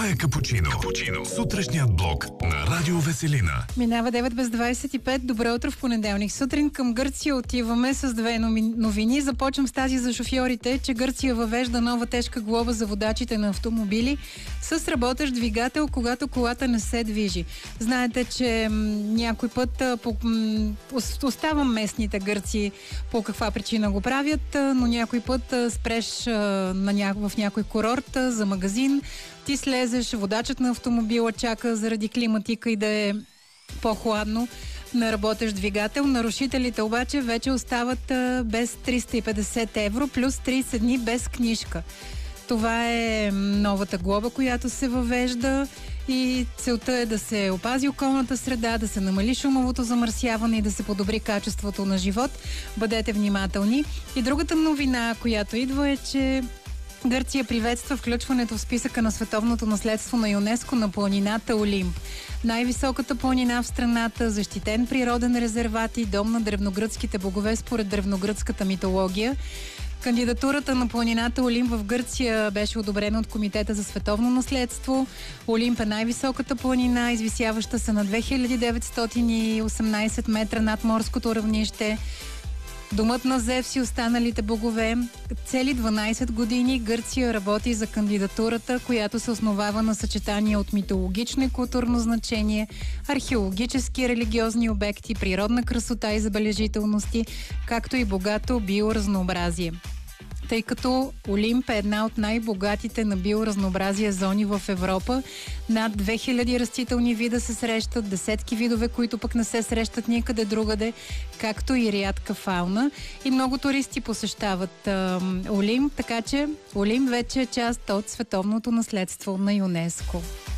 Това е Капучино. Сутрешният блок на Радио Веселина. Минава 9 без 25. Добро утро в понеделник сутрин. Към Гърция отиваме с две новини. Започвам с тази за шофьорите, че Гърция въвежда нова тежка глоба за водачите на автомобили с работещ двигател, когато колата не се движи. Знаете, че някой път оставам местните гърци по каква причина го правят, но някой път спреш в някой курорт за магазин, ти слезеш, водачът на автомобила чака заради климатика и да е по-хладно на работещ двигател. Нарушителите обаче вече остават без 350 евро плюс 30 дни без книжка. Това е новата глоба, която се въвежда и целта е да се опази околната среда, да се намали шумовото замърсяване и да се подобри качеството на живот. Бъдете внимателни. И другата новина, която идва, е, че Гърция приветства включването в списъка на световното наследство на ЮНЕСКО на планината Олимп. Най-високата планина в страната, защитен природен резерват и дом на древногръцките богове според древногръцката митология. Кандидатурата на планината Олимп в Гърция беше одобрена от Комитета за световно наследство. Олимп е най-високата планина, извисяваща се на 2918 метра над морското равнище. Домът на Зевс и останалите богове. Цели 12 години Гърция работи за кандидатурата, която се основава на съчетание от митологично и културно значение, археологически и религиозни обекти, природна красота и забележителности, както и богато биоразнообразие. Тъй като Олимп е една от най-богатите на биоразнообразие зони в Европа. Над 2000 растителни вида се срещат, десетки видове, които пък не се срещат никъде другаде, както и рядка фауна. И много туристи посещават Олимп, така че Олимп вече е част от световното наследство на ЮНЕСКО.